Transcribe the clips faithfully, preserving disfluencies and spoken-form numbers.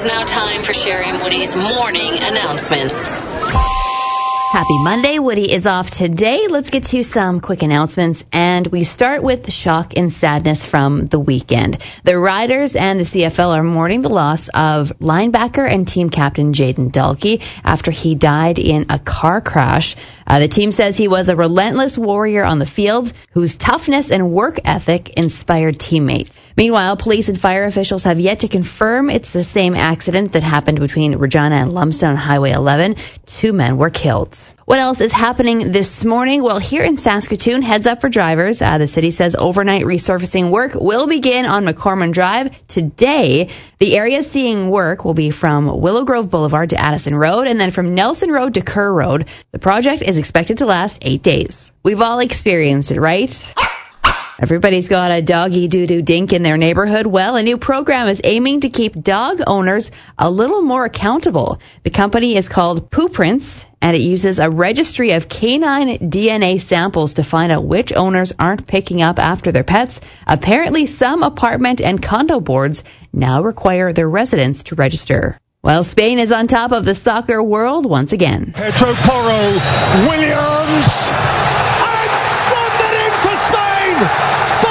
is now time for Sherry and Woody's morning announcements. Happy Monday. Woody is off today. Let's get to some quick announcements, and we start with the shock and sadness from the weekend. The Riders and the C F L are mourning the loss of linebacker and team captain Jaden Dahlke after he died in a car crash. Uh, the team says he was a relentless warrior on the field whose toughness and work ethic inspired teammates. Meanwhile, police and fire officials have yet to confirm it's the same accident that happened between Regina and Lumsden on Highway eleven. Two men were killed. What else is happening this morning? Well, here in Saskatoon, heads up for drivers. Uh, the city says overnight resurfacing work will begin on McCormick Drive today. The area seeing work will be from Willow Grove Boulevard to Addison Road and then from Nelson Road to Kerr Road. The project is expected to last eight days. We've all experienced it, right? Everybody's got a doggy doo-doo dink in their neighborhood. Well, a new program is aiming to keep dog owners a little more accountable. The company is called Poo Prints, and it uses a registry of canine D N A samples to find out which owners aren't picking up after their pets. Apparently, some apartment and condo boards now require their residents to register. Well, Spain is on top of the soccer world once again. Pedro Porro, Williams, and thundered in for Spain!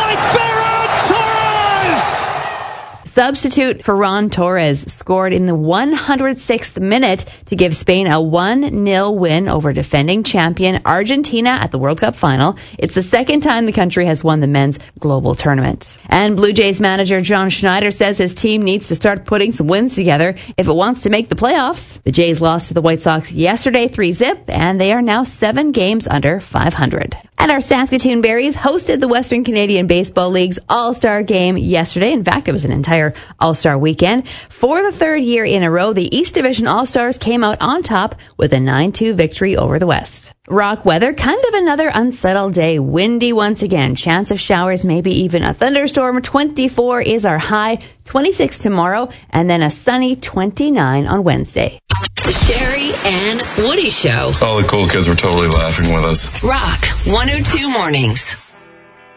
Substitute Ferran Torres scored in the one hundred sixth minute to give Spain a one nil win over defending champion Argentina at the World Cup final. It's the second time the country has won the men's global tournament. And Blue Jays manager John Schneider says his team needs to start putting some wins together if it wants to make the playoffs. The Jays lost to the White Sox yesterday three zip, and they are now seven games under five hundred. And our Saskatoon Berries hosted the Western Canadian Baseball League's All-Star Game yesterday. In fact, it was an entire All-Star weekend. For the third year in a row, the East Division All-Stars came out on top with a nine two victory over the West. Rock weather, kind of another unsettled day. Windy once again. Chance of showers, maybe even a thunderstorm. twenty-four is our high. twenty-six tomorrow, and then a sunny twenty-nine on Wednesday. The Sherry and Woody Show. All the cool kids were totally laughing with us. Rock one oh two Mornings.